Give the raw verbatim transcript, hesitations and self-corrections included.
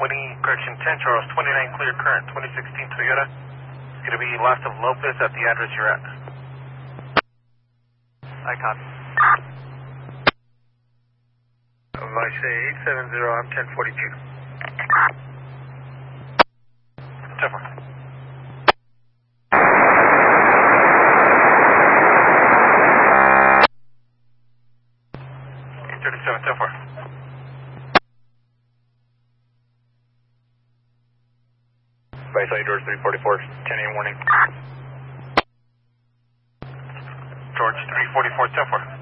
twenty, correction, ten Charles, twenty-nine clear current, twenty sixteen Toyota. It's going to be Las of Lopez at the address you're at. I copy. I say eight seven zero, I'm ten forty-two. ten four. eight thirty-seven, ten four. By Sally George three forty-four, ten A M warning. George three forty-four, ten four.